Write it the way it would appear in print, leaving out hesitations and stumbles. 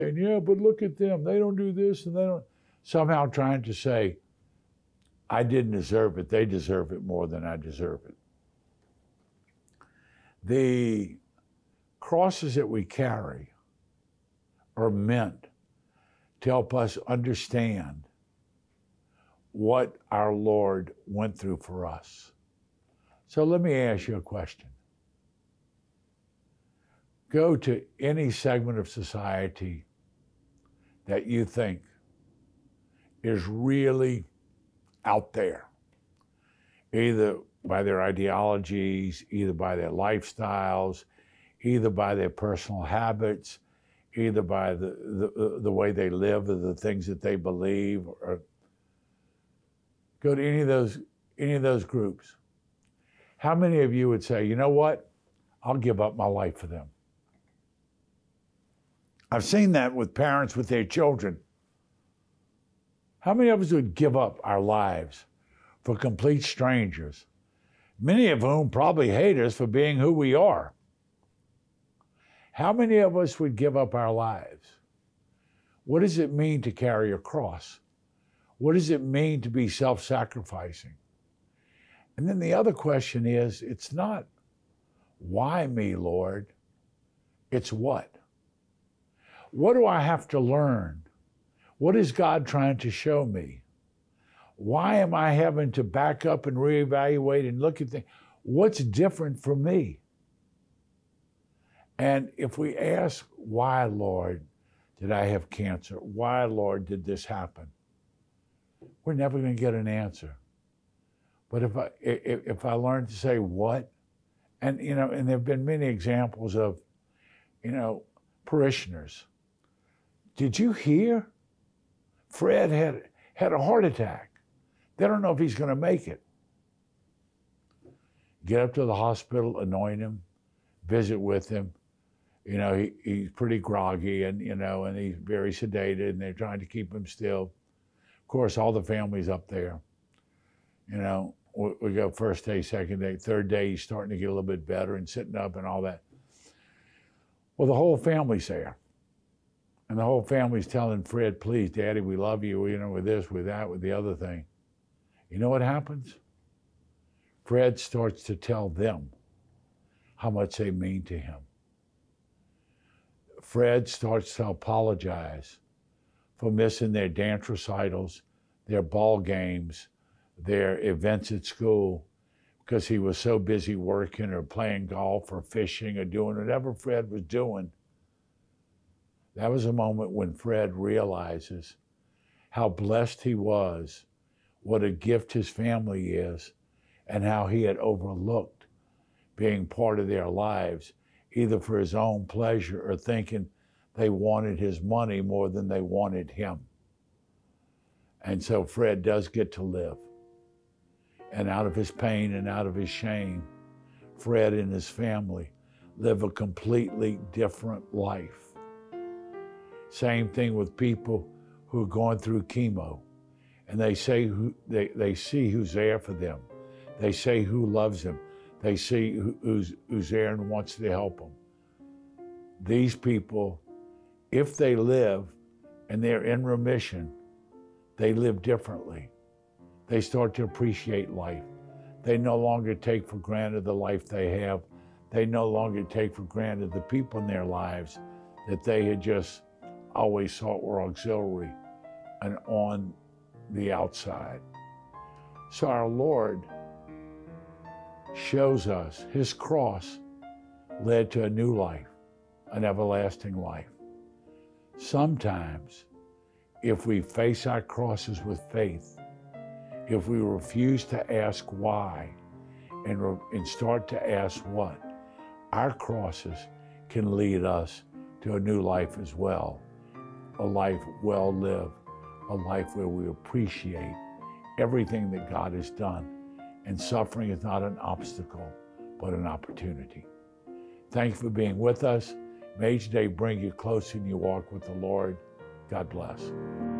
And yeah, but look at them. They don't do this and they don't. Somehow trying to say, I didn't deserve it. They deserve it more than I deserve it. The crosses that we carry are meant to help us understand what our Lord went through for us. So let me ask you a question. Go to any segment of society that you think is really out there, either by their ideologies, either by their lifestyles, either by their personal habits, either by the way they live or the things that they believe, or go to any of those groups. How many of you would say, you know what? I'll give up my life for them. I've seen that with parents with their children. How many of us would give up our lives for complete strangers, many of whom probably hate us for being who we are? How many of us would give up our lives? What does it mean to carry a cross? What does it mean to be self-sacrificing? And then the other question is, it's not, why me, Lord? It's what? What do I have to learn? What is God trying to show me? Why am I having to back up and reevaluate and look at things? What's different for me? And if we ask, why, Lord, did I have cancer? Why, Lord, did this happen? We're never going to get an answer. But if I learn to say what, and and there have been many examples of, parishioners. Did you hear? Fred had a heart attack. They don't know if he's going to make it. Get up to the hospital, anoint him, visit with him. He's pretty groggy and he's very sedated and they're trying to keep him still. Of course, all the family's up there. We go first day, second day, third day, he's starting to get a little bit better and sitting up and all that. Well, the whole family's there. And the whole family's telling Fred, please, Daddy, we love you, with this, with that, with the other thing. You know what happens? Fred starts to tell them how much they mean to him. Fred starts to apologize for missing their dance recitals, their ball games, their events at school, because he was so busy working or playing golf or fishing or doing whatever Fred was doing. That was a moment when Fred realizes how blessed he was, what a gift his family is, and how he had overlooked being part of their lives, either for his own pleasure or thinking they wanted his money more than they wanted him. And so Fred does get to live. And out of his pain and out of his shame, Fred and his family live a completely different life. Same thing with people who are going through chemo, and they say they see who's there for them. They say who loves them. They see who's there and wants to help them. These people, if they live and they're in remission, they live differently. They start to appreciate life. They no longer take for granted the life they have. They no longer take for granted the people in their lives that they had just always thought were auxiliary and on the outside. So our Lord shows us his cross led to a new life, an everlasting life. Sometimes, if we face our crosses with faith, if we refuse to ask why and start to ask what, our crosses can lead us to a new life as well. A life well lived, a life where we appreciate everything that God has done, and suffering is not an obstacle, but an opportunity. Thank you for being with us. May each day bring you closer in your walk with the Lord. God bless.